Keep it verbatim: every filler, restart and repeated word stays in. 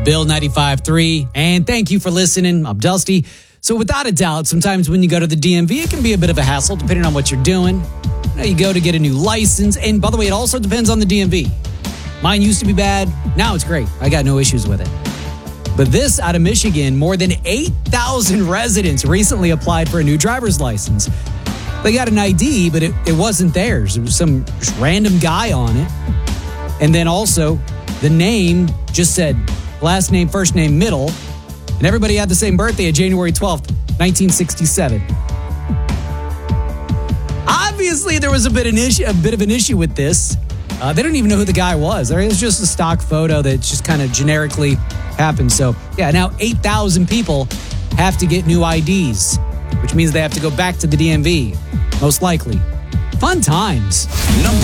Bill ninety-five point three, and thank you for listening. I'm Dusty. So without a doubt, sometimes when you go to the D M V, it can be a bit of a hassle depending on what you're doing. You know, you go to get a new license, and by the way, it also depends on the D M V. Mine used to be bad. Now it's great. I got no issues with it. But this out of Michigan, more than eight thousand residents recently applied for a new driver's license. They got an I D, but it, it wasn't theirs. It was some random guy on it. And then also, the name just said last name, first name, middle. And everybody had the same birthday of January twelfth, nineteen sixty-seven. Obviously, there was a bit, an issue, a bit of an issue with this. Uh, they don't even know who the guy was. There was just a stock photo that just kind of generically happened. So, yeah, now eight thousand people have to get new I Ds, which means they have to go back to the D M V, most likely. Fun times. Number